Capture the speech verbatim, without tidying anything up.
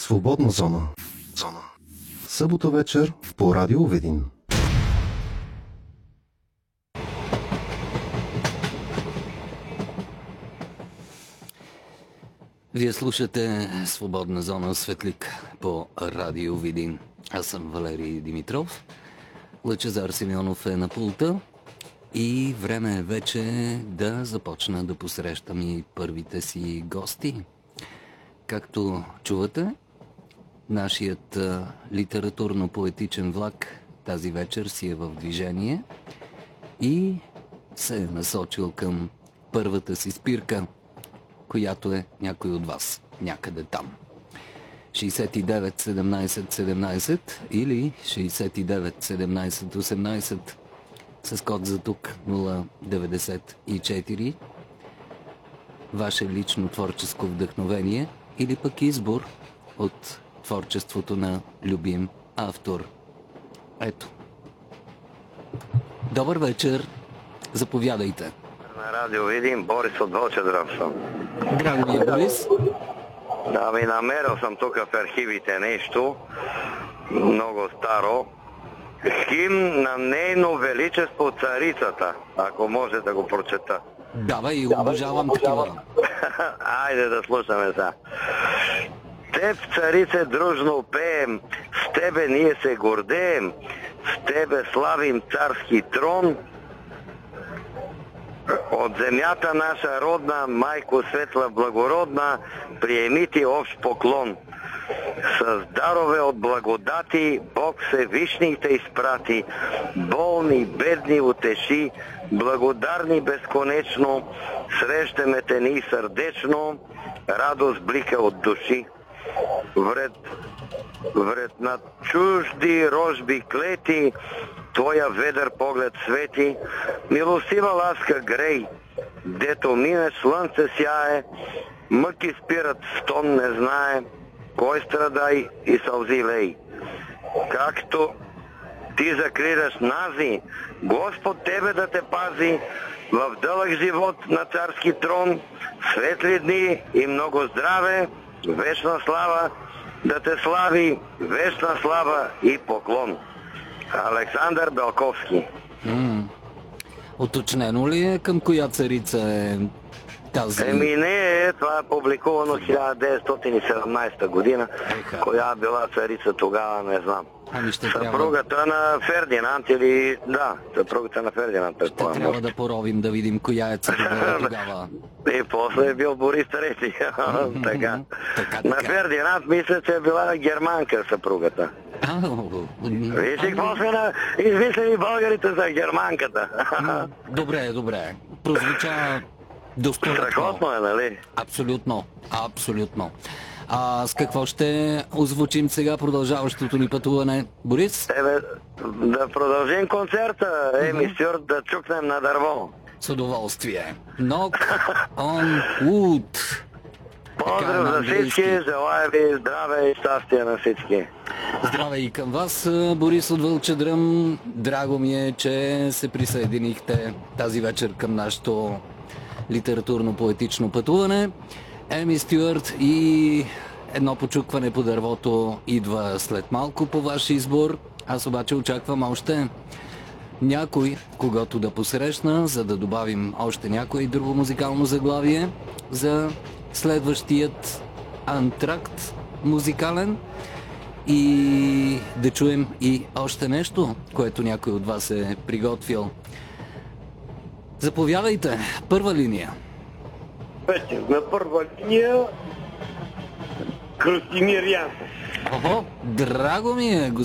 Свободна зона. Зона. Събота вечер по Радио Видин. Вие слушате Свободна зона Светлик по Радио Видин. Аз съм Валерий Димитров. Лъчезар Симеонов е на пулта. И време е вече да започна да посрещам и първите си гости. Както чувате, нашият а, литературно-поетичен влак тази вечер си е в движение и се е насочил към първата си спирка, която е някой от вас, някъде там. шейсет и девет седемнайсет седемнайсет или шейсет и девет седемнайсет осемнайсет с код за тук нула деветдесет и четири. Ваше лично творческо вдъхновение или пък избор от творчеството на любим автор. Ето. Добър вечер. Заповядайте. На Радио Видин, Борис от Вълчедръм съм. Драго ми е, Борис. Да, ми намерил съм тук в архивите нещо много старо. Химн на нейно величество царицата, ако може да го прочета. Давай, и обожавам такива. Айде да слушаме сега. Теб, царице, дружно пеем, с тебе ние се гордеем, с тебе славим царски трон. От земята наша родна, майко светла благородна, приеми ти общ поклон. С дарове от благодати Бог Всевишните изпрати, болни, бедни утеши, благодарни безконечно, срещаме те ни сърдечно, радост блика от души. Вред, вред на чужди рожби клети, твоя ведър поглед свети, милостива ласка грей, дето мине слънце сяе, мъки спират, стон не знае, кой страдай и сълзи лей. Както ти закрираш нази, Господ тебе да те пази, в дълъг живот на царски трон, светли дни и много здраве, вечна слава да те слави, вечна слава и поклон. Александър Белковски. М-м. Уточнено ли е към коя царица е тази? Еми не, това е публикувано хиляда деветстотин и седемнайсета година. Еха. Коя била царица тогава, не знам. Ами ще трябва, Съпругата на Фердинанд или... Да, съпругата на Фердинанд. ще трябва да поровим да видим коя е царевна тогава. И после е бил Борис трети. Така. Така, На така. Фердинанд мисля, че е била германка съпругата. А, Виж ли какво сме на... измислили българите за германката? Добре, добре. Прозвуча достойно. Страхотно е, нали? Абсолютно, абсолютно. А с какво ще озвучим сега продължаващото ни пътуване, Борис? Тебе, да продължим концерта. Еми Стюарт, да чукнем на дърво. С удоволствие. Knock on wood. Поздрав на за английски. всички, желая ви здраве и щастие на всички. Здраве и към вас, Борис от Вълчедръм. Драго ми е, че се присъединихте тази вечер към нашето литературно-поетично пътуване. Еми Стюарт и едно почукване по дървото идва след малко по ваш избор. Аз обаче очаквам още някой, когато да посрещна, за да добавим още някое друго музикално заглавие за следващият антракт музикален и да чуем и още нещо, което някой от вас е приготвил. Заповядайте, първа линия. Вечер на първа линия Красимир Янков. Охо, драго ми е,